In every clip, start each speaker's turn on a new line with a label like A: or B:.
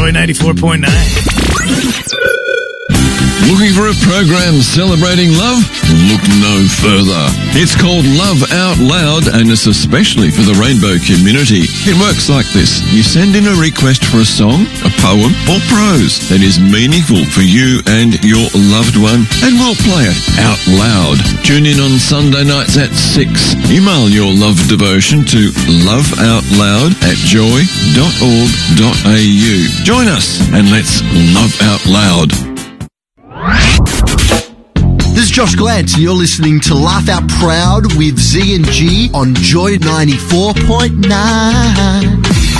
A: Joy 94.9.
B: Looking for a program celebrating love? Look no further. It's called Love Out Loud and it's especially for the rainbow community. It works like this. You send in a request for a song, a poem or prose that is meaningful for you and your loved one and we'll play it out loud. Tune in on Sunday nights at 6. Email your love devotion to loveoutloud@joy.org.au. Join us and let's love out loud.
C: This is Josh Glantz, and you're listening to Laugh Out Proud with Z and G on Joy 94.9.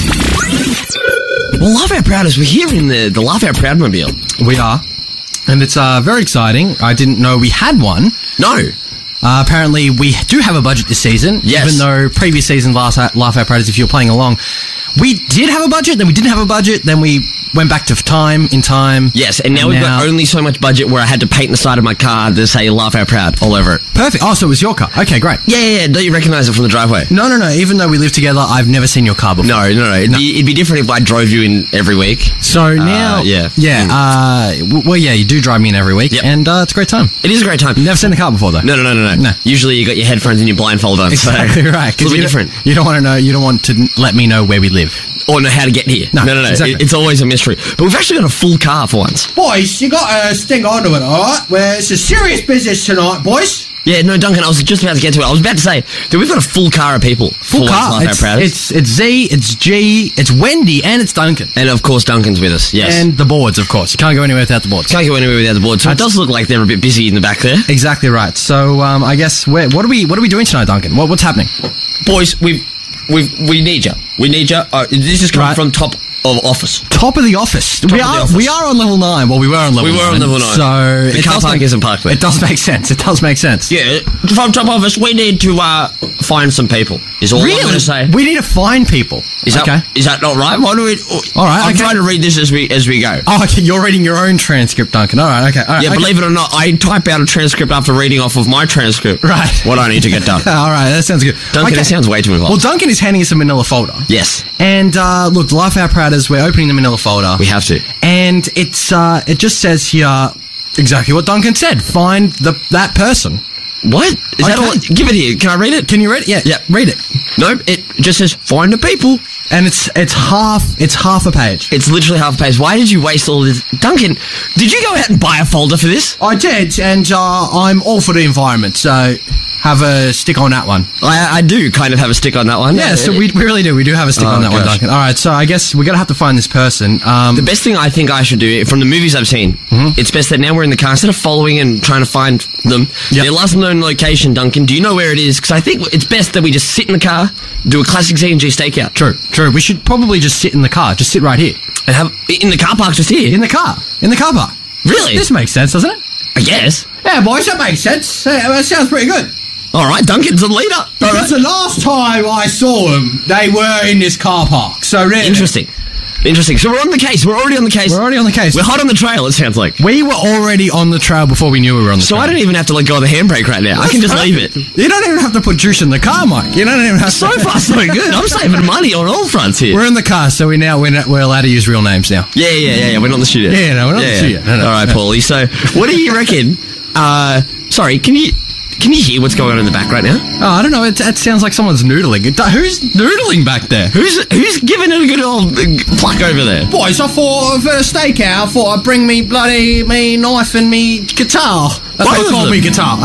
D: Well, Laugh Out Proud is we're here in the Laugh Out Proud mobile.
E: We are. And it's very exciting. I didn't know we had one.
D: No.
E: Apparently, we do have a budget this season.
D: Yes.
E: Even though previous season, Laugh Out Proud, if you're playing along, we did have a budget, then we didn't have a budget, then we went back to time.
D: Yes, and now we've got only so much budget where I had to paint the side of my car to say Laugh Out Proud all over it.
E: Perfect. Oh, so it was your car. Okay, great.
D: Yeah. Don't you recognise it from the driveway?
E: No. Even though we live together, I've never seen your car before.
D: No. It'd be different if I drove you in every week.
E: So now...
D: Yeah.
E: Well, yeah, you do drive me in every week,
D: Yep.
E: and it's a great time.
D: It is a great time.
E: Never seen the car before, though.
D: No. Usually you got your headphones and your blindfold on.
E: Exactly
D: so
E: right.
D: It's a little bit different.
E: You don't want to know. You don't want to let me know where we live.
D: Or know how to get here.
E: No.
D: Exactly. It's always a mystery. But we've actually got a full car for once.
F: Boys, you got to sting onto it, alright? Well, it's a serious business tonight, boys.
D: Yeah, no, Duncan, I was just about to get to it. I was about to say that we've got a full car of people.
E: Full car. It's Z, it's G, it's Wendy, and it's Duncan.
D: And of course, Duncan's with us, yes.
E: And the boards, of course. You can't go anywhere without the boards.
D: Can't go anywhere without the boards. So it does look like they're a bit busy in the back there.
E: Exactly right. So, I guess, what are we doing tonight, Duncan? What's happening?
D: Boys, we need you. We need you. This is coming from top of office.
E: Top of the office. We are on level 9. Well, we were on level 9.
D: We were on level 9.
E: So
D: the car park isn't parked there.
E: It does make sense.
D: Yeah, from top office, we need to find some people. Is all I'm going to say.
E: We need to find people.
D: Is that not right? Why do we?
E: All right.
D: I'm trying to read this as we go.
E: Oh, okay. You're reading your own transcript, Duncan. All right. Okay. All right,
D: yeah, believe it or not, I type out a transcript after reading off of my transcript.
E: Right.
D: What I need to get done.
E: All right. That sounds good.
D: Duncan, that sounds way too involved.
E: Well, Duncan is handing us a manila folder.
D: Yes.
E: And look, Laugh Out Proud is we're opening the manila folder.
D: We have to.
E: And it's it just says here exactly what Duncan said. Find that person.
D: What? Is that all? Give it here. Can I read it?
E: Can you read it? Yeah. Read it.
D: No, it just says find the people.
E: And it's half a page.
D: It's literally half a page. Why did you waste all this? Duncan, did you go out and buy a folder for this?
E: I did, and I'm all for the environment, so have a stick on that one.
D: I do kind of have a stick on that one.
E: Yeah, so we really do. We do have a stick on that one, Duncan. All right, so I guess we're going to have to find this person.
D: The best thing I think I should do, from the movies I've seen, it's best that now we're in the car, instead of following and trying to find them, their last known location, Duncan, do you know where it is? Because I think it's best that we just sit in the car, do a classic Z&G stakeout.
E: True. We should probably just sit in the car. Just sit right here.
D: And have in the car park just here?
E: In the car park.
D: Really?
E: This makes sense, doesn't it?
D: I guess.
F: Yeah, boys, that makes sense. That sounds pretty good.
D: All right, Duncan's the leader.
F: Because the last time I saw them, they were in this car park. So really...
D: Interesting. So we're on the case. We're already on the case. We're hot on the trail, it sounds like.
E: We were already on the trail before we knew we were on the trail.
D: So I don't even have to let go of the handbrake right now. I can just leave it.
E: You don't even have to put juice in the car, Mike. You don't even have to...
D: So far, so good. I'm saving money on all fronts here.
E: We're in the car, so we're allowed to use real names now.
D: Yeah. We're not in the studio.
E: Yeah, no, we're not in the studio. No.
D: All right, Paulie. So what do you reckon? Sorry, can you hear what's going on in the back right now?
E: Oh, I don't know. It sounds like someone's noodling. Who's noodling back there?
D: Who's giving it a good old pluck over there?
F: Boys, I thought for a stakeout, I thought I'd bring me knife and me guitar. That's what I call me guitar.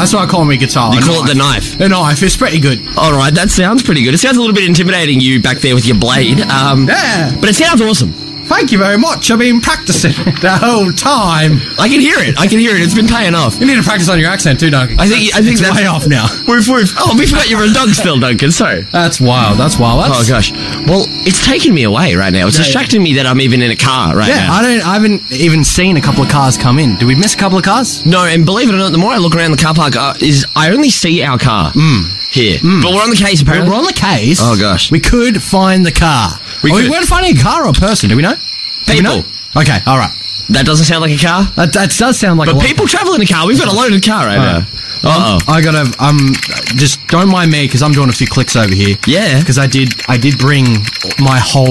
D: You call it the knife?
F: The knife. It's pretty good.
D: All right, that sounds pretty good. It sounds a little bit intimidating, you back there with your blade.
F: Yeah.
D: But it sounds awesome.
F: Thank you very much. I've been practicing the whole time.
D: I can hear it. It's been paying off.
F: You need to practice on your accent too, Duncan.
D: I think
F: it's
D: that's
F: way off now.
D: Woof. Oh, we forgot you were a dog still, Duncan. Sorry.
E: That's wild.
D: Oh gosh. Well, it's taking me away right now. It's distracting me that I'm even in a car right now.
E: I haven't even seen a couple of cars come in. Did we miss a couple of cars?
D: No, and believe it or not, the more I look around the car park, I only see our car here. But we're on the case, apparently.
E: We're on the case.
D: Oh gosh.
E: We could find the car. We're finding a car or a person. Do we know?
D: People.
E: Okay, all right.
D: That doesn't sound like a car?
E: That does sound like
D: But people travel in a car. We've got a loaded car right now. Uh-oh.
E: I gotta, just don't mind me, because I'm doing a few clicks over here.
D: Yeah.
E: Because I did bring my whole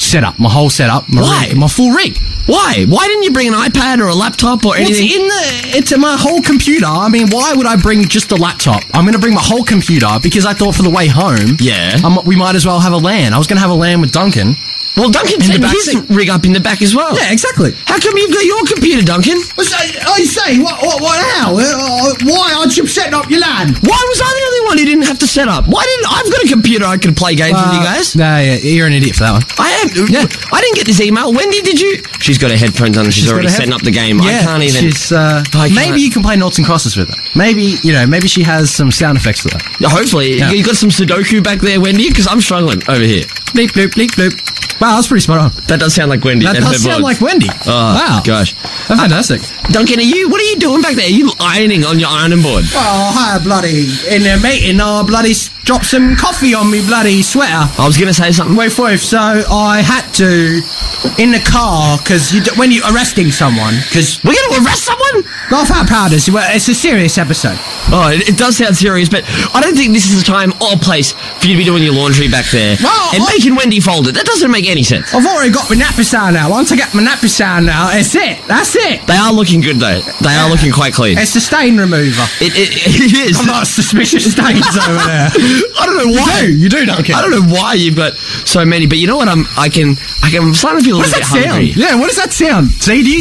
E: setup, my whole setup,
D: Why?
E: my full rig.
D: Why? Why didn't you bring an iPad or a laptop or anything?
E: It's in my whole computer. I mean, why would I bring just the laptop? I'm going to bring my whole computer because I thought for the way home,
D: Yeah.
E: we might as well have a LAN. I was going to have a LAN with Duncan.
D: Well, Duncan
E: In the
D: set
E: back
D: his
E: seat.
D: rig up in the back as well.
E: Yeah, exactly.
D: How come you've got your computer, Duncan?
F: I say, what how? Why aren't you setting up your LAN?
D: Why was I the only one who didn't have to set up? Why didn't I've got a computer I could play games with you guys?
E: No, yeah, you're an idiot for that one.
D: I am.
E: Yeah.
D: I didn't get this email. Wendy, did you? She's got her headphones on and she's already
E: got a
D: setting up the game. I can't even.
E: She's,
D: I can't.
E: maybe you can play noughts and crosses with her. Maybe, maybe she has some sound effects for that.
D: Hopefully.
E: Yeah.
D: You got some Sudoku back there, Wendy? Because I'm struggling over here.
E: Bleep, bloop, bleep, bloop. Wow, that's pretty spot on.
D: That does sound like Wendy.
E: That
D: and her
E: does sound
D: voice.
E: like Wendy.
D: Oh,
E: Wow.
D: gosh.
E: That's fantastic.
D: Duncan, what are you doing back there? Are you ironing on your ironing board?
F: Oh, hi, bloody. In the meeting, I bloody dropped some coffee on me bloody sweater.
D: I was going to say something.
F: Wait, so I had to, in the car, because when you're arresting someone, because
D: We're going to arrest someone?
F: Laugh Out Proud is, well, it's a serious episode.
D: Oh, it does sound serious, but I don't think this is the time or place for you to be doing your laundry back there
F: Well,
D: and making Wendy fold it. That doesn't make any sense.
F: I've already got my nappy sound now. Once I get my nappy sound now, it's it. That's it.
D: They are looking good, though. They are looking quite clean.
F: It's the stain remover.
D: It is.
F: I'm not suspicious stains over there.
D: I don't know why.
E: You do, Duncan.
D: I don't know why you've got so many, but you know what? I'm starting to feel a
E: What does
D: little
E: that
D: bit hungry.
E: sound? Yeah, what does that sound? See, do you...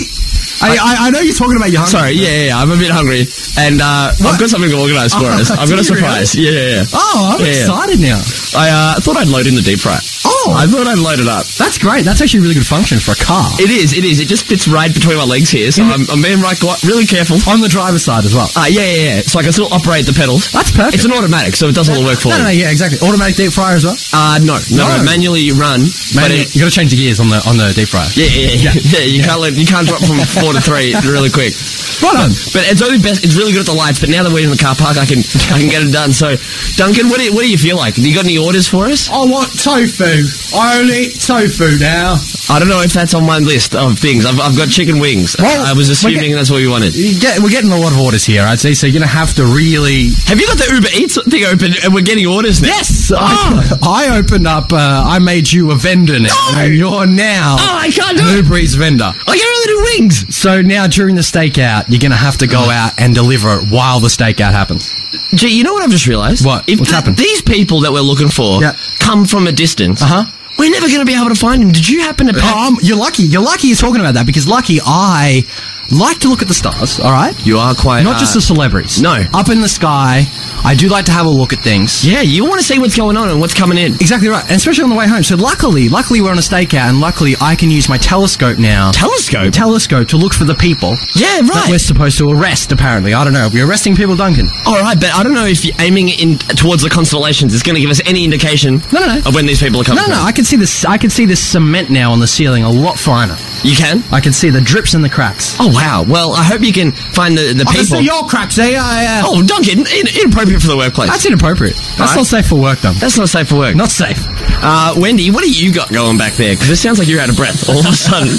E: I know you're talking about your hunger.
D: Sorry, yeah, I'm a bit hungry, and I've got something organised for us. I've got a
E: do you
D: surprise. Yeah.
E: Oh, I'm
D: Yeah.
E: excited now.
D: I thought I'd load in the deep fryer.
E: Oh.
D: I thought I'd load it up.
E: That's great. That's actually a really good function for a car.
D: It is. It just fits right between my legs here, so I'm being really careful.
E: On the driver's side as well.
D: Yeah. So I can still operate the pedals.
E: That's perfect.
D: It's an automatic, so it does all the work for
E: No,
D: me.
E: yeah, exactly. Automatic deep fryer as well.
D: No. Manually run, but
E: Man, you got to change the gears on the deep fryer.
D: Yeah. You can't drop from 4 to 3 really quick.
E: Right on.
D: But it's only best. It's really good at the lights. But now that we're in the car park, I can get it done. So, Duncan, what do you feel like? Have you got any orders for us?
F: I want tofu. I only eat tofu now.
D: I don't know if that's on my list of things. I've got chicken wings.
E: Well,
D: I was assuming that's what you wanted.
E: We're getting a lot of orders here, I'd say, so you're going to have to really...
D: Have you got the Uber Eats thing open and we're getting orders now?
E: Yes!
D: Oh.
E: I opened up, I made you a vendor now.
D: No!
E: And you're now
D: I can't do
E: an
D: it.
E: Uber Eats vendor.
D: I can only do wings.
E: So now during the stakeout, you're going to have to go out and deliver it while the stakeout happens.
D: Gee, you know what I've just realised?
E: What?
D: If
E: What's happened?
D: These people that we're looking for
E: Yeah.
D: come from a distance.
E: Uh-huh.
D: We're never going to be able to find them. Did you happen to pack...
E: You're lucky. You're lucky you're talking about that because lucky I like to look at the stars, all right?
D: You are quite...
E: Not just the celebrities.
D: No.
E: Up in the sky, I do like to have a look at things.
D: Yeah, you want to see what's going on and what's coming in.
E: Exactly right, and especially on the way home. So luckily we're on a stakeout, and luckily I can use my telescope now.
D: Telescope?
E: Telescope to look for the people
D: Yeah,
E: that we're
D: right.
E: supposed to arrest. Apparently, I don't know. We're arresting people, Duncan.
D: All right, but I don't know if you're aiming it in towards the constellations. It's going to give us any indication
E: No.
D: of when these people are coming
E: No,
D: from.
E: I can see this. I can see this cement now on the ceiling a lot finer.
D: You can?
E: I can see the drips and the cracks.
D: Oh, wow. Well, I hope you can find the
F: I can
D: people.
F: see your cracks there.
D: Oh, Duncan, inappropriate for the workplace.
E: That's inappropriate. That's
D: Alright.
E: not safe for work, Duncan.
D: That's not safe for work.
E: Not safe.
D: Wendy, what do you got going back there? Because it sounds like you're out of breath all of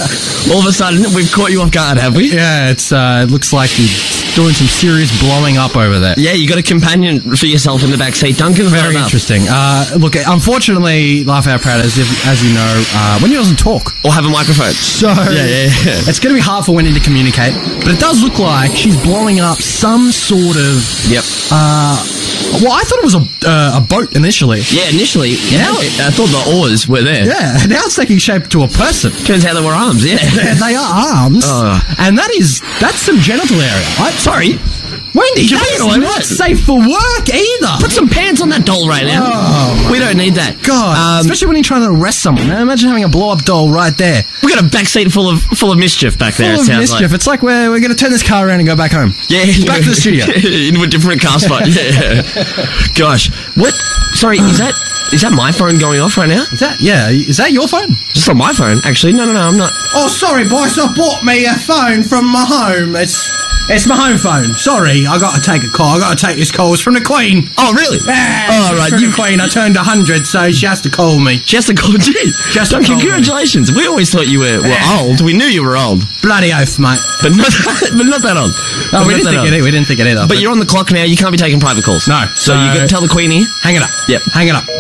D: a sudden. We've caught you off guard, have we?
E: Yeah, it looks like you're doing some serious blowing up over there.
D: Yeah, you got a companion for yourself in the back seat. Duncan's
E: Very
D: not enough.
E: interesting. Look, unfortunately, Laugh Out Proud, as you know, Wendy doesn't talk.
D: Or have a microphone.
E: So
D: Yeah.
E: it's going to be hard for Wendy to communicate, but it does look like she's blowing up some sort of.
D: Yep.
E: Well, I thought it was a boat initially.
D: Yeah, initially, I thought the oars were there.
E: Yeah, now it's taking shape to a person.
D: Turns out they were arms, yeah.
E: They are arms,
D: Oh.
E: and that's some genital area.
D: Sorry.
E: Wendy,
D: You're
E: that's
D: being all
E: not
D: right.
E: safe for work either.
D: Put some pants on that doll right now.
E: Oh,
D: We don't need that.
E: God, especially when you're trying to arrest someone. Now, imagine having a blow-up doll right there.
D: We got a backseat full of mischief back there.
E: Full
D: it
E: of
D: sounds
E: mischief.
D: like.
E: It's like we're going to turn this car around and go back home.
D: Yeah,
E: back to the studio.
D: into a different car spot. Yeah. Gosh, what? Sorry, is that my phone going off right now?
E: Is that your phone?
D: Just on my phone, actually. No, I'm not.
F: Oh, sorry, boys. I bought me a phone from my home. It's my home phone. Sorry, I got to take a call. I got to take this call. It's from the Queen.
D: Oh, really?
F: Yeah,
D: Oh, right.
F: From the Queen. I turned 100, so she has to call me.
D: She has to call you.
F: Just to
D: Duncan,
F: call me.
D: congratulations. We always thought you were old. We knew you were old,
F: Bloody oath, mate.
D: but not that old.
E: Oh, we
D: Not that old.
E: We didn't think it either.
D: But you're on the clock now. You can't be taking private calls.
E: No,
D: So
E: so-
D: you got to tell the Queenie.
E: hang it up.
D: Yep.
E: Hang it up.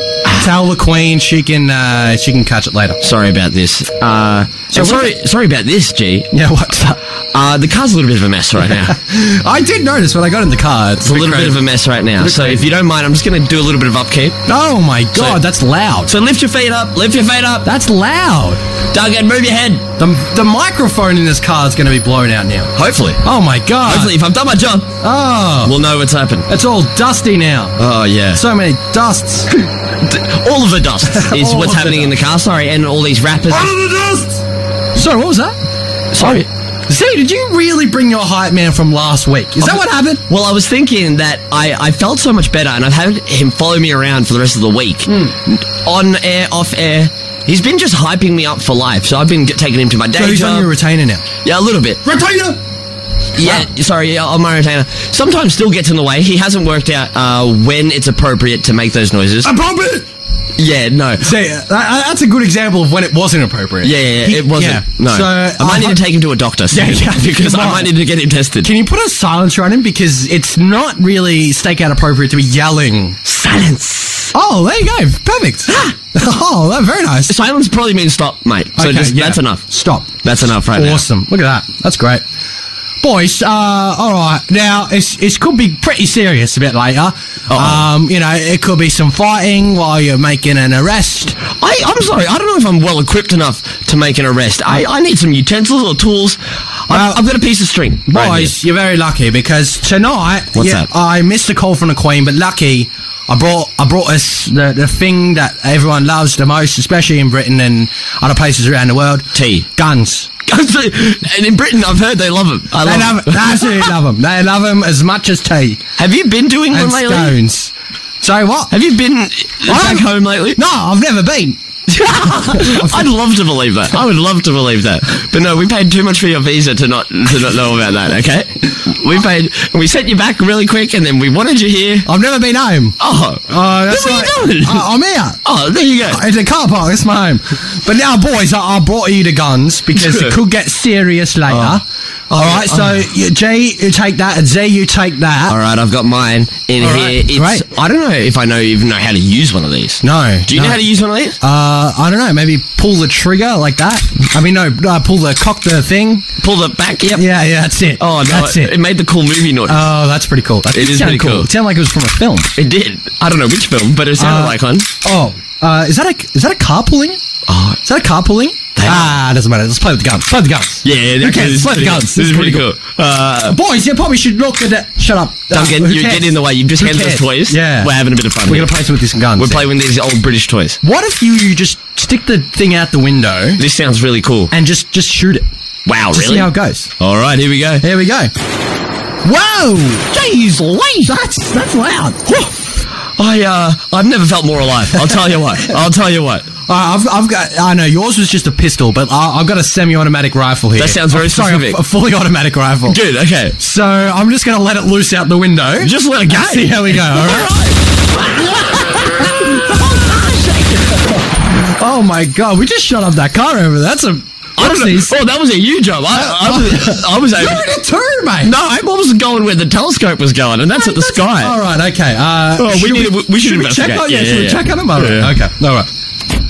E: Tell the Queen she can catch it later.
D: Sorry about this. Sorry about this, G.
E: Yeah, what's up?
D: The car's a little bit of a mess right now.
E: I did notice when I got in the car.
D: It's a little bit of a mess right now. So if you don't mind, I'm just going to do a little bit of upkeep.
E: Oh my God, that's loud.
D: So lift your feet up. Lift your feet up.
E: That's loud.
D: Duncan, move your head.
E: The microphone in this car is going to be blown out now.
D: Hopefully.
E: Oh my God.
D: Hopefully, if I've done my job,
E: we'll
D: know what's happened.
E: It's all dusty now.
D: Oh, yeah.
E: So many dusts.
D: All of the dust is what's happening in the car. Sorry, and all these rappers.
E: All of the dust! Sorry, what was that?
D: Sorry.
E: See, did you really bring your hype man from last week? Is that what happened?
D: Well, I was thinking that I felt so much better, and I've had him follow me around for the rest of the week. On air, off air. He's been just hyping me up for life, so I've been taking him to my day job.
E: So he's on your retainer now?
D: Yeah, a little bit.
E: Retainer!
D: Yeah, sorry, on my retainer. Sometimes still gets in the way. He hasn't worked out when it's appropriate to make those noises.
E: Appropriate!
D: Yeah, no.
E: See, that's a good example of when it wasn't appropriate.
D: Yeah, it wasn't.
E: Yeah.
D: No.
E: So
D: I might need to take him to a doctor soon, because I might need to get him tested.
E: Can you put a silencer on him? Because it's not really stakeout appropriate to be yelling.
D: Silence!
E: Oh, there you go. Perfect. Oh, that's very nice.
D: Silence probably means stop, mate. So
E: okay,
D: that's enough.
E: Stop.
D: That's enough right now.
E: Awesome. Look at that. That's great. Boys, alright, now, it could be pretty serious a bit later. It could be some fighting while you're making an arrest.
D: I'm sorry, I don't know if I'm well equipped enough to make an arrest. I need some utensils or tools. I've got a piece of string.
E: Boys, you're very lucky, because tonight,
D: What's that?
E: I missed a call from the Queen, but lucky, I brought us the thing that everyone loves the most, especially in Britain and other places around the world.
D: Tea.
E: Guns.
D: And in Britain, I've heard they love them.
E: They absolutely love them. They love them as much as tea.
D: Have you been to England lately?
E: Stones. Sorry, what?
D: Have you been back home lately?
E: No, I've never been.
D: I'd love to believe that. I would love to believe that. But no, we paid too much for your visa to not know about that, okay? We sent you back really quick, and then we wanted you here.
E: I've never been home.
D: That's
E: what
D: are you doing?
E: I'm here.
D: Oh, there you go.
E: It's a car park, it's my home. But now, boys, I brought you the guns, because it could get serious later. Alright, so J, you take that, and Z, you take that.
D: Alright, I've got mine in here.
E: Right.
D: I don't know if I even know how to use one of these.
E: No.
D: Do you know how to use one of these?
E: I don't know, maybe pull the trigger like that. I mean, no, cock the thing.
D: Pull the back, yep.
E: Yeah, that's it.
D: Oh, no,
E: that's it.
D: It made the cool movie noise.
E: Oh, that's pretty cool.
D: It is pretty cool.
E: It sounded like it was from a film.
D: It did. I don't know which film, but it sounded like one.
E: Oh, is that a car pulling?
D: Oh.
E: Is that a car pulling? Doesn't matter. Let's play with the guns. Play with the guns.
D: Yeah,
E: okay, let's play with the guns.
D: This is pretty cool.
E: Boys, you probably should look at it. Shut up.
D: Duncan, you're getting in the way. You've just handed us toys.
E: Yeah.
D: We're having a bit of fun.
E: We're going to play some with these guns.
D: We're playing with these old British toys.
E: What if you just stick the thing out the window?
D: This sounds really cool.
E: And just shoot it.
D: Wow,
E: just
D: really?
E: see how it goes.
D: All right, here we go.
E: Here we go. Whoa!
D: Jeez, Louise!
E: That's loud.
D: I've never felt more alive. I'll tell you what.
E: I've got. I know yours was just a pistol, but I've got a semi-automatic rifle here.
D: That sounds very specific.
E: A fully automatic rifle.
D: Good. Okay.
E: So I'm just going to let it loose out the window.
D: Just let it go.
E: See how we go. All right. Oh my God! We just shot up that car over there. That's a.
D: I don't know. Oh, that was a you job. I was able.
E: You're in a turn, mate.
D: No, I was going where the telescope was going, and that's at the sky.
E: All right. Okay.
D: We should investigate.
E: Should we check on them? All right. Okay. All right.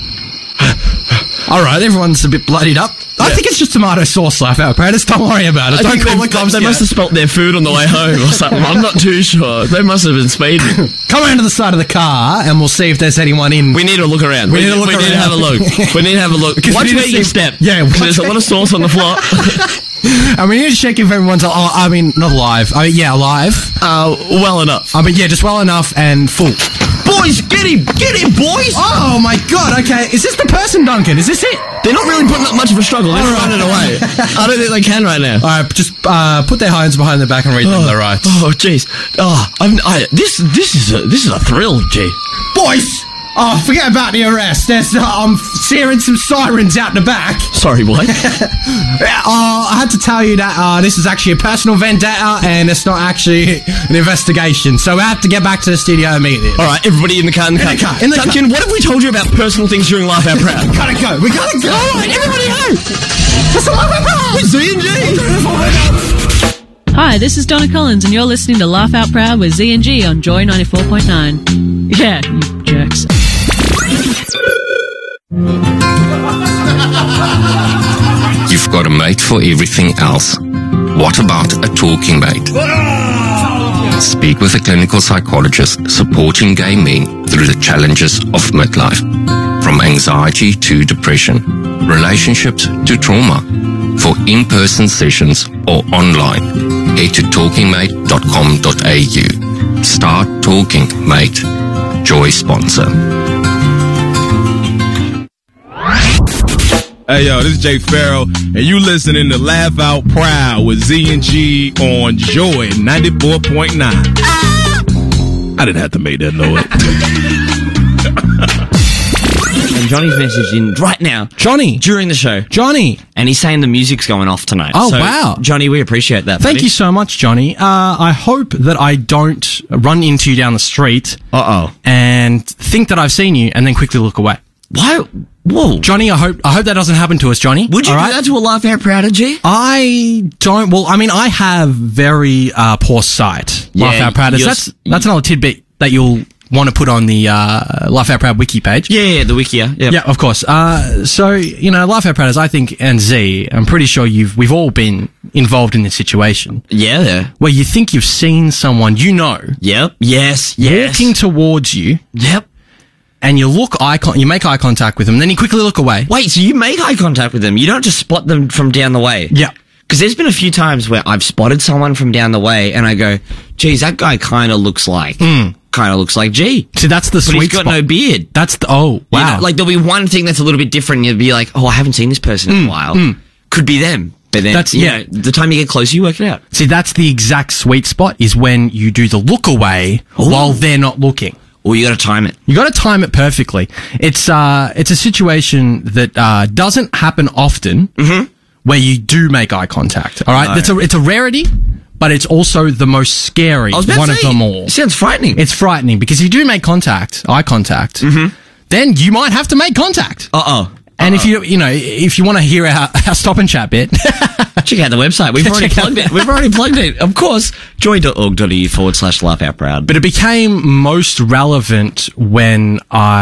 E: All right, everyone's a bit bloodied up. I think it's just tomato sauce, Laugh Out Predators. Don't worry about it. Don't call the cops.
D: They must have spelt their food on the way home or something. I'm not too sure. They must have been speeding.
E: Come around to the side of the car and we'll see if there's anyone in.
D: We need to look around. We need to have a look. We need to have a look. Watch where you step.
E: Yeah,
D: because there's a lot of sauce on the floor.
E: And we need to check if everyone's. I mean, not alive. Alive.
D: Well enough.
E: I mean, yeah, just well enough and full.
D: Boys, get him, boys!
E: Oh my God! Okay, is this the person, Duncan? Is this it?
D: They're not really putting up much of a struggle. They're running away. I don't think they can right now.
E: All right, just put their hands behind their back and read them their rights.
D: Oh, jeez. This is a thrill, G.
E: Boys. Oh, forget about the arrest. I'm hearing some sirens out the back.
D: Sorry, what?
E: I had to tell you that this is actually a personal vendetta and it's not actually an investigation. So we have to get back to the studio immediately.
D: All right, everybody in the car. Duncan, what have we told you about personal things during Laugh Out Proud?
E: We gotta go.
D: All right, everybody go. It's a Laugh Out Proud with Z&G.
A: Hi, this is Donna Collins and you're listening to Laugh Out Proud with Z&G on Joy 94.9. Yeah, you jerks.
G: You've got a mate for everything else. What about a talking mate? Speak with a clinical psychologist supporting gay men through the challenges of midlife. From anxiety to depression, relationships to trauma. For in-person sessions or online, head to talkingmate.com.au. Start Talking Mate. Joy sponsor.
H: Hey yo, this is Jay Farrell, and you listening to Laugh Out Proud with Z and G on Joy 94.9. I didn't have to make that noise.
D: And Johnny's messaged in right now.
E: Johnny.
D: During the show.
E: Johnny.
D: And he's saying the music's going off tonight.
E: Oh,
D: so,
E: wow.
D: Johnny, we appreciate that.
E: Thank you so much, Johnny. I hope that I don't run into you down the street. And think that I've seen you and then quickly look away.
D: Why? Whoa.
E: Johnny, I hope that doesn't happen to us, Johnny.
D: Would you do that to a Laugh Out Proud, G?
E: I don't. Well, I mean, I have very poor sight.
D: Yeah,
E: Laugh Out Proud. That's another tidbit that you'll want to put on the Laugh Out Proud wiki page.
D: Yeah, the wiki, yeah.
E: Yeah, of course. So, you know, Laugh Out Proud, I think, and Z, I'm pretty sure we've all been involved in this situation.
D: Yeah.
E: Where you think you've seen someone you know.
D: Yep. Yes.
E: Walking towards you.
D: Yep.
E: And you make eye contact with them, and then you quickly look away.
D: Wait, so you make eye contact with them? You don't just spot them from down the way?
E: Yeah.
D: Because there's been a few times where I've spotted someone from down the way, and I go, geez, that guy kind of looks like G.
E: See, that's the sweet spot.
D: But he's got no beard.
E: That's wow.
D: You know, like, there'll be one thing that's a little bit different, and you'll be like, oh, I haven't seen this person in a while. Could be them. But then, you know, the time you get closer, you work it out.
E: See, that's the exact sweet spot, is when you do the look away while they're not looking.
D: Or you got to time it.
E: You got to time it perfectly. It's a situation that doesn't happen often, where you do make eye contact. All right, it's a rarity, but it's also the most scary one of them all.
D: It sounds frightening.
E: It's frightening because if you do make eye contact, then you might have to make contact. And if you want to hear our stop and chat bit,
D: check out the website. We've already plugged it. Of course, joy.org.au/Laugh Out Proud.
E: But it became most relevant when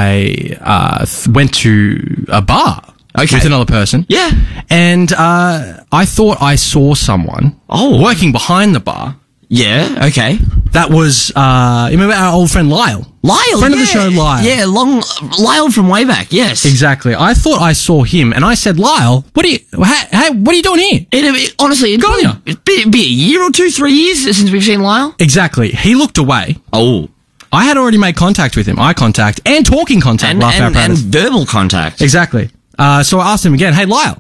E: I went to a bar with another person.
D: Yeah.
E: And I thought I saw someone working behind the bar.
D: Yeah, okay.
E: That was, you remember our old friend Lyle? Friend of the show, Lyle.
D: Yeah, Lyle from way back, yes.
E: Exactly. I thought I saw him, and I said, Lyle, what are you doing here?
D: Honestly, it'd be a year or 2, 3 years since we've seen Lyle.
E: Exactly. He looked away.
D: Oh.
E: I had already made contact with him, eye contact, and talking contact.
D: And verbal contact.
E: Exactly. So I asked him again, hey, Lyle,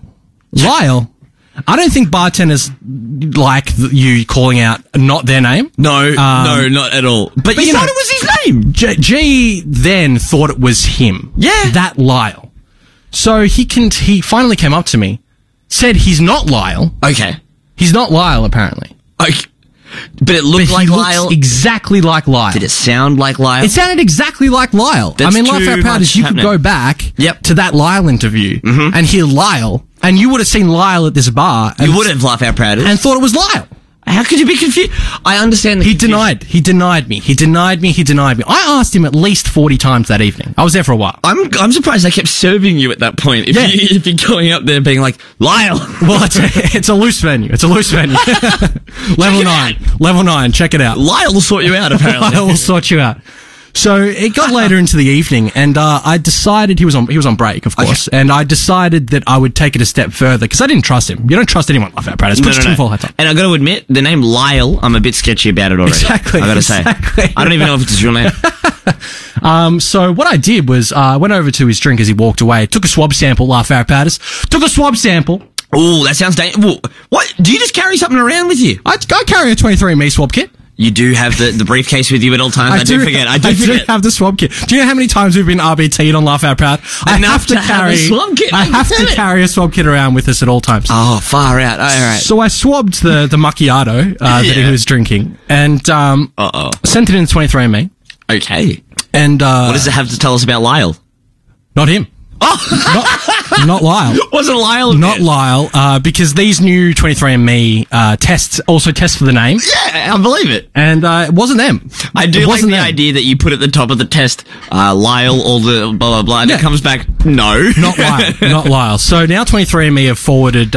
E: I don't think bartenders like you calling out not their name.
D: No, not at all. But you thought it was his name.
E: G then thought it was him.
D: Yeah.
E: That Lyle. So he finally came up to me, said he's not Lyle.
D: Okay.
E: He's not Lyle, apparently.
D: Okay. But it looked like Lyle.
E: Looks exactly like Lyle.
D: Did it sound like Lyle?
E: It sounded exactly like Lyle.
D: That's
E: Laugh Out Proud is you could go back to that Lyle interview and hear Lyle, and you would have seen Lyle at this bar.
D: You would have Laugh Out Proud
E: and thought it was Lyle.
D: How could you be confused? I understand
E: He denied me. I asked him at least 40 times that evening. I was there for a while.
D: I'm surprised they kept serving you at that point. If you're going up there being like, Lyle.
E: Well, it's a loose venue. Level 9. Check it out.
D: Lyle will sort you out, apparently.
E: Lyle will sort you out. So it got later into the evening, and I decided he was on break, of course, and I decided that I would take it a step further because I didn't trust him. You don't trust anyone like that, Brad. It's full hat on.
D: And I got to admit, the name Lyle, I'm a bit sketchy about it already.
E: Exactly.
D: I got to say, I don't even know if it's his real name.
E: So what I did was I went over to his drink as he walked away, took a swab sample, Laugh Out Powders, took a swab sample.
D: Oh, that sounds dangerous. What? Do you just carry something around with you?
E: I carry a 23andMe swab kit.
D: You do have the briefcase with you at all times. I do forget. I do
E: have the swab kit. Do you know how many times we've been RBT'd on Laugh Out Proud? I have to carry a swab kit. I have to carry a swab kit around with us at all times.
D: Oh, far out. All right.
E: So I swabbed the macchiato that he was drinking and sent it in 23andMe.
D: Okay.
E: And
D: what does it have to tell us about Lyle?
E: Not him. Oh, not Lyle.
D: Wasn't Lyle?
E: Not Lyle, because these new 23andMe tests also test for the name.
D: Yeah, I believe it.
E: And it wasn't them.
D: I do like the idea that you put at the top of the test, Lyle, all the blah, blah, blah, and it comes back, no.
E: Not Lyle. Not Lyle. So now 23andMe have forwarded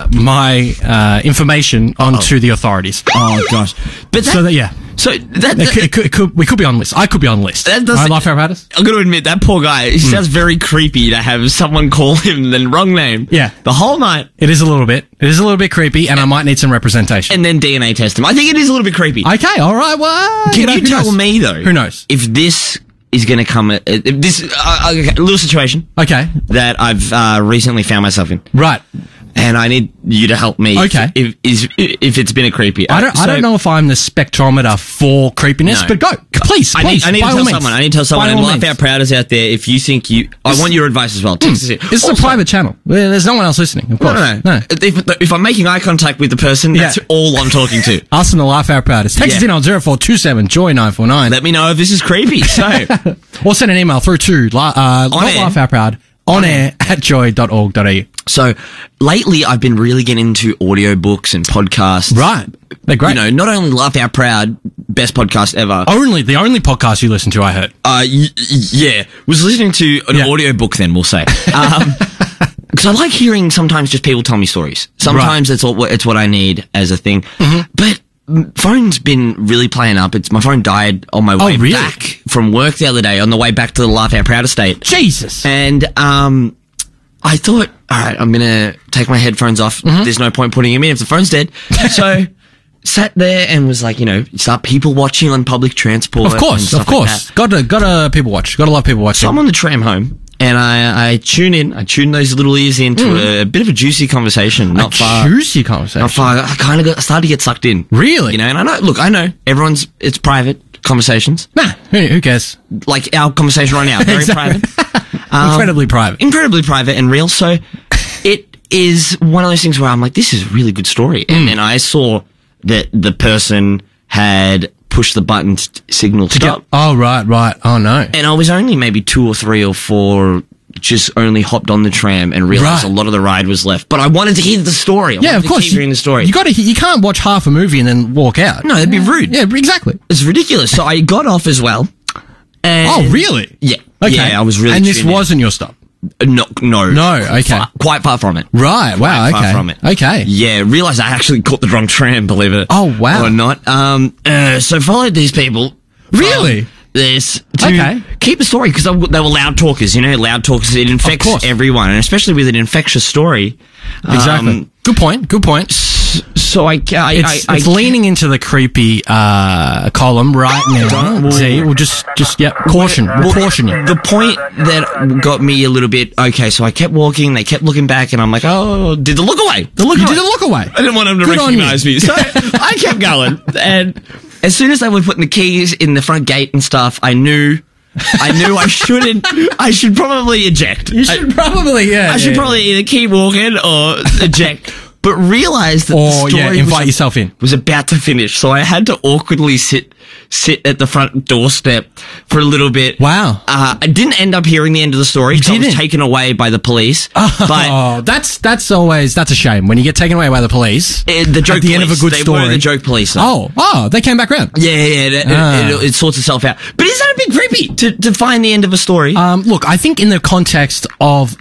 E: my information onto the authorities.
D: Oh, gosh. But So
E: we could be on list. I could be on list.
D: That does,
E: Life apparatus.
D: I'm going to admit that poor guy. He sounds very creepy to have someone call him the wrong name.
E: Yeah,
D: the whole night.
E: It is a little bit. It is a little bit creepy, and I might need some representation.
D: And then DNA test him. I think it is a little bit creepy.
E: Okay, all right. Well,
D: can you tell me though?
E: Who knows
D: if this is going to come? If this a little situation.
E: Okay.
D: That I've recently found myself in.
E: Right.
D: And I need you to help me.
E: Okay.
D: If it's been a creepy.
E: I don't know if I'm the spectrometer for creepiness, but go. Please.
D: I need to tell someone. I need to tell someone. And Life Out Prouders out there, if you think I want your advice as well. Text us in.
E: This is a private channel. There's no one else listening, of course.
D: No. If I'm making eye contact with the person, that's all I'm talking to.
E: Us and the Life Out Prouders. Text us in on 0427 Joy 949.
D: Let me know if this is creepy. So,
E: or send an email through to Life Out Proud on air at joy.org.au.
D: So, lately I've been really getting into audiobooks and podcasts.
E: Right. They're great.
D: You know, not only Laugh Out Proud, best podcast ever.
E: The only podcast you listen to, I heard.
D: Yeah. Was listening to an audiobook then, we'll say. Because I like hearing sometimes just people tell me stories. Sometimes it's what I need as a thing. Mm-hmm. But phone's been really playing up. My phone died on my way back from work the other day, on the way back to the Laugh Out Proud estate.
E: Jesus.
D: And, I thought, all right, I'm going to take my headphones off. Mm-hmm. There's no point putting them in if the phone's dead. So, sat there and was like, start people watching on public transport.
E: Of course.
D: Like
E: Gotta people watch. Gotta love people watching.
D: So I'm on the tram home and I tune those little ears into a bit of a juicy conversation. Not far.
E: Juicy conversation?
D: Not far. I started to get sucked in.
E: Really?
D: And I know, it's private conversations.
E: Nah, who cares?
D: Like our conversation right now, very private.
E: Incredibly private.
D: Incredibly private and real. So it is one of those things where I'm like, this is a really good story. And then I saw that the person had pushed the button signal stop.
E: Oh, right. Oh, no.
D: And I was only maybe 2 or 3 or 4 just only hopped on the tram and realized a lot of the ride was left. But I wanted to hear the story.
E: Of course.
D: Keep hearing the story.
E: You can't watch half a movie and then walk out.
D: No, that'd be rude.
E: Yeah, exactly.
D: It's ridiculous. So I got off as well.
E: Oh, really?
D: Yeah.
E: Okay.
D: Yeah, I was really.
E: And this wasn't your stop?
D: No.
E: Okay.
D: Quite far from it.
E: Right. Wow.
D: Quite far from it.
E: Okay.
D: Yeah. Realized I actually caught the wrong tram. Believe it.
E: Oh, wow.
D: Or not. So followed these people.
E: Really?
D: This to keep the story because they were loud talkers. Loud talkers. It infects everyone, and especially with an infectious story.
E: Exactly. Good point.
D: So
E: it's leaning into the creepy column right now. See, we'll just caution. We'll caution you.
D: The point that got me a little bit so I kept walking. They kept looking back, and I'm like, oh, did the look away?
E: You did the look away.
D: I didn't want them to recognize me, so I kept going. And as soon as they were putting the keys in the front gate and stuff, I knew I shouldn't. I should probably eject.
E: You should probably,
D: I should probably either keep walking or eject. But realised that the story
E: invite yourself in.
D: Was about to finish, so I had to awkwardly sit at the front doorstep for a little bit.
E: Wow.
D: I didn't end up hearing the end of the story because I was taken away by the police.
E: But that's a shame when you get taken away by the police.
D: The joke
E: at the
D: police,
E: end of a good story.
D: They were the joke police.
E: Though. Oh, they came back around.
D: Yeah. It sorts itself out. But is that a bit creepy to find the end of a story?
E: Look, I think in the context of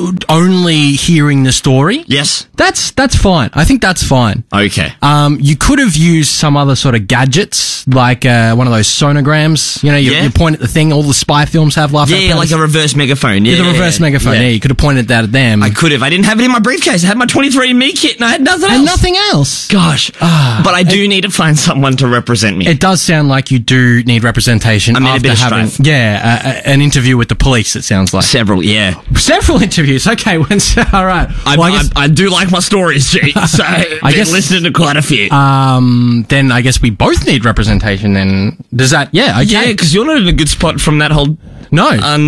E: only hearing the story,
D: yes,
E: that's fine. I think that's fine.
D: Okay.
E: You could have used some other sort of gadgets like one of those sonograms. You point at the thing. All the spy films have like
D: a reverse megaphone.
E: Yeah, the reverse megaphone. Yeah, you could have pointed that at them.
D: I could have. I didn't have it in my briefcase. I had my 23andMe kit, and I had nothing else.
E: And nothing else.
D: Gosh. But I do need to find someone to represent me.
E: It does sound like you do need representation after having an interview with the police. It sounds like
D: several
E: interviews. Okay, all right.
D: I do like my stories, G. So I guess listening to quite a few.
E: Then I guess we both need representation. Then does that? Yeah, okay.
D: Yeah, because you're not in a good spot from that whole.
E: No.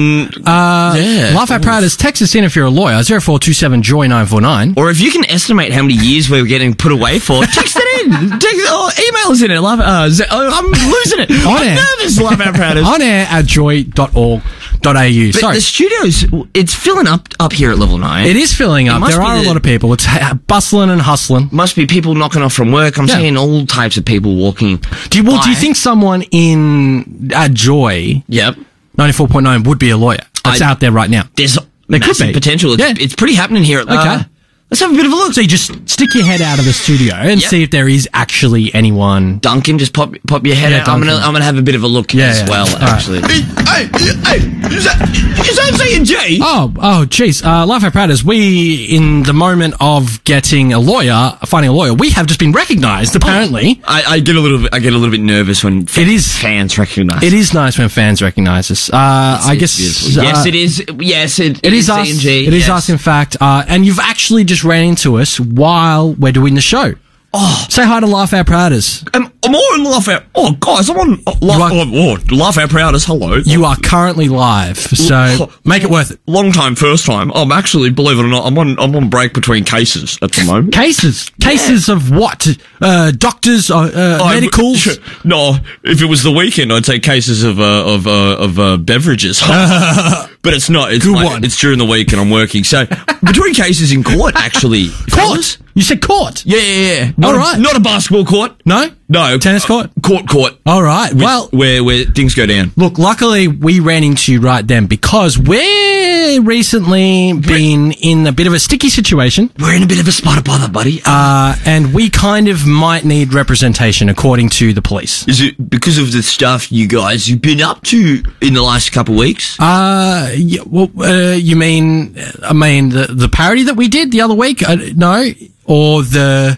E: Laugh Out Proud is text us in if you're a lawyer, 0427 Joy 949.
D: Or if you can estimate how many years we're getting put away for, text it in. Email us in it. I'm losing it. I'm nervous, Laugh Out Proud is.
E: On air at joy.org.au.
D: But
E: Sorry.
D: the studio's, it's filling up here at level 9.
E: It is filling up.
D: must
E: There
D: be
E: are a
D: the-
E: lot of people. It's bustling and hustling.
D: Must be people knocking off from work. I'm
E: Yeah.
D: seeing all types of people walking.
E: Do you
D: by.
E: think someone in Joy
D: Yep.
E: 94.9 would be a lawyer that's
D: I-
E: out there right now?
D: There's
E: There could
D: massive
E: be.
D: potential. It's,
E: Yeah.
D: it's pretty happening here.
E: Okay.
D: Let's have a bit of a look.
E: So you just stick your head out of the studio and
D: Yep.
E: see if there is actually anyone.
D: Duncan, just pop your head
E: Yeah,
D: out. I'm
E: Duncan.
D: gonna have a bit of a look
E: Yeah,
D: as
E: yeah.
D: well,
E: All right.
D: actually.
H: Hey, is that Z&G?
E: Oh, geez. Life Our Prouders, we, in the moment of finding a lawyer, we have just been recognised, apparently.
D: I get a little bit nervous when fans recognise.
E: It is nice when fans recognise us. I guess.
D: Yes, it is. Yes, it
E: is us.
D: Z&G,
E: It is
D: yes.
E: us, in fact. And you've actually just ran into us while we're doing the show.
D: Oh,
E: Say hi to Life Our Prouders.
H: I'm on Laugh Out. Oh, guys, I'm on Laugh Out Prouders. Hello.
E: You are currently live, so make it worth it.
H: Long time, first time. I'm actually, believe it or not, I'm on break between cases at the moment.
E: Cases of what? Doctors, medicals.
H: No, if it was the weekend, I'd say cases of beverages. But it's not. It's
E: Good
H: like,
E: one.
H: It's during the week and I'm working. So between cases in court, actually.
E: Court. You said court.
H: Yeah.
E: All
H: Not
E: right.
H: Not a basketball court.
E: No.
H: No.
E: Tennis court.
H: Court.
E: All right. Well,
H: where things go down.
E: look, luckily we ran into you right then because we're recently been in a bit of a sticky situation,
D: We're in a bit of a spot of bother, buddy.
E: and we kind of might need representation according to the police.
D: Is it because of the stuff you've been up to in the last couple of weeks?
E: Yeah, well, you mean, the parody that we did the other week? No, or the.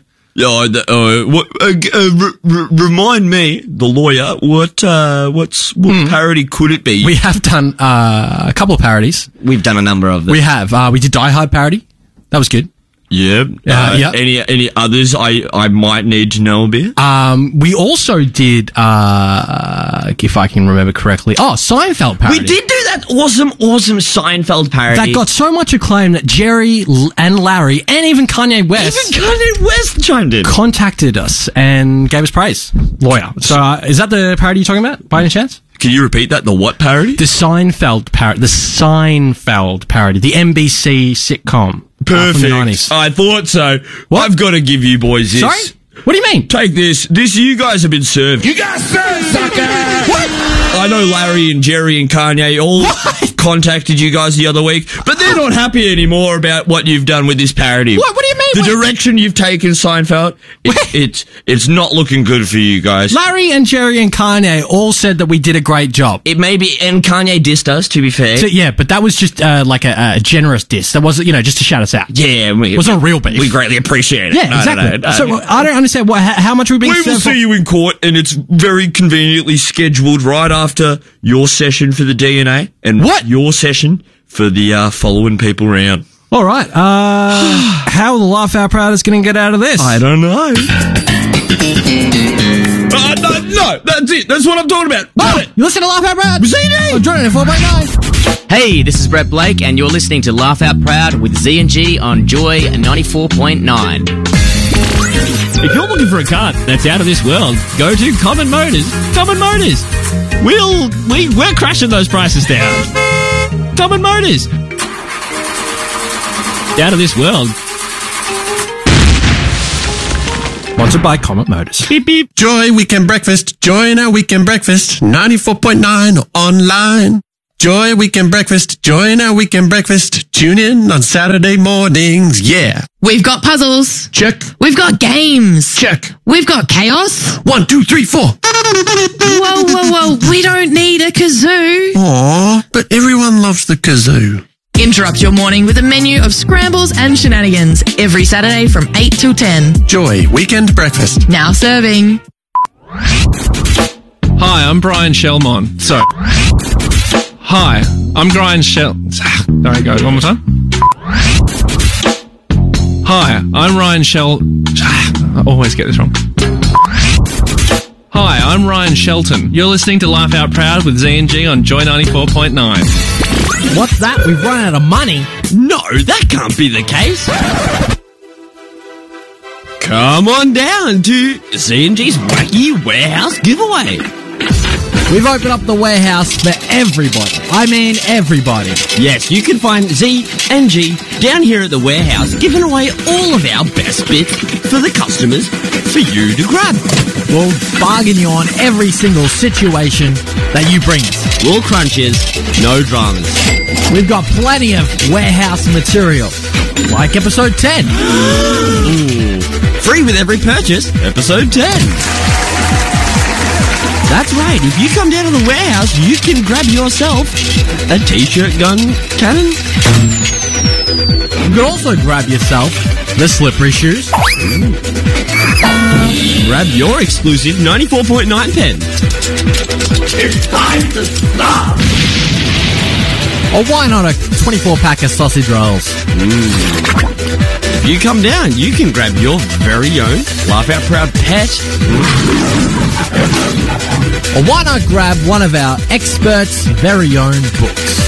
H: Remind me, the lawyer, what parody could it be?
E: We have done a couple of parodies.
D: We've done a number of them.
E: We have. We did Die Hard parody. That was good.
H: Yeah.
E: Yeah.
H: Any others I might need to know about?
E: We also did, if I can remember correctly, Seinfeld parody.
D: We did do that awesome Seinfeld parody.
E: That got so much acclaim that Jerry and Larry and even Kanye West
H: chimed in.
E: contacted us and gave us praise. Lawyer. So is that the parody you're talking about, by any chance?
H: Can you repeat that? The what parody?
E: The Seinfeld parody. The Seinfeld parody. The NBC sitcom.
H: Perfect.
E: From the 90s.
H: I thought so.
E: What?
H: I've got to give you boys this.
E: Sorry? What do you mean?
H: Take this. You guys have been served. You guys served, sucker! What? I know Larry and Jerry and Kanye all contacted you guys the other week, but they're not happy anymore about what you've done with this parody.
E: What do you mean?
H: The direction you've taken, Seinfeld, it's not looking good for you guys.
E: Larry and Jerry and Kanye all said that we did a great job.
D: It may be, and Kanye dissed us, to be fair.
E: So, yeah, but that was just like a generous diss. That wasn't, just to shout us out.
D: Yeah,
E: It wasn't a real beef.
D: We greatly appreciate it.
E: Yeah,
D: No,
E: exactly.
D: no.
E: So I don't understand how much we've been
H: We will
E: served for.
H: see you in court, and it's very conveniently scheduled right after your session for the DNA and your session for the following people round.
E: All right. How are the Laugh Out Prouders going to get out of this?
H: I don't know. No, that's it. That's what I'm talking about.
E: You listen to Laugh Out Proud?
H: CD!
E: I'm joining it 4.9.
I: Hey, this is Brett Blake, and you're listening to Laugh Out Proud with Z&G on Joy 94.9.
J: If you're looking for a car that's out of this world, go to Common Motors. Common Motors. We're crashing those prices down. Common Motors. Out of this world.
E: Sponsored by Comet Motors.
J: Beep beep.
K: Joy Weekend Breakfast. Join our Weekend Breakfast. 94.9 online. Joy Weekend Breakfast. Join our Weekend Breakfast. Tune in on Saturday mornings. Yeah.
L: We've got puzzles.
K: Check.
L: We've got games.
K: Check.
L: We've got chaos.
K: 1, 2, 3, 4.
L: Whoa. We don't need a kazoo.
K: Aw, but everyone loves the kazoo.
L: Interrupt your morning with a menu of scrambles and shenanigans every Saturday from 8 till 10.
K: Joy Weekend Breakfast.
L: Now serving.
J: Hi, I'm Brian Shellmon. Hi, I'm Brian Sorry, go one more time. Hi, I'm Ryan I always get this wrong. Hi, I'm Ryan Shelton. You're listening to Laugh Out Proud with Z&G on Joy 94.9.
E: What's that? We've run out of money.
D: No, that can't be the case. Come on down to Z&G's Wacky Warehouse Giveaway.
E: We've opened up the warehouse for everybody. I mean everybody.
I: Yes, you can find Z and G down here at the warehouse, giving away all of our best bits for the customers for you to grab.
E: We'll bargain you on every single situation that you bring us.
I: All crunches, no dramas.
E: We've got plenty of warehouse material, like episode 10.
I: Ooh, free with every purchase, episode 10. That's right, if you come down to the warehouse, you can grab yourself a t-shirt gun cannon.
E: You can also grab yourself the slippery shoes.
I: Grab your exclusive 94.9 pen.
F: It's time to stop!
E: Or why not a 24-pack of sausage rolls?
I: If you come down, you can grab your very own Laugh Out Proud pet.
E: Or why not grab one of our experts' very own books?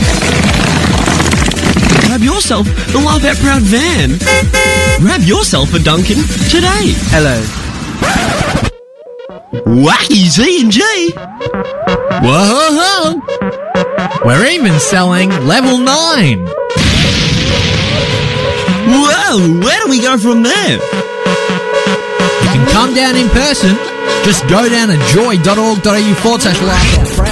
I: Grab yourself the Laugh Out Proud van. Grab yourself a Duncan today.
M: Hello.
I: Wacky Z&G.
E: Whoa! We're even selling level 9.
I: Whoa, where do we go from there?
E: You can come down in person. Just go down to joy.org.au/Laugh Out Proud.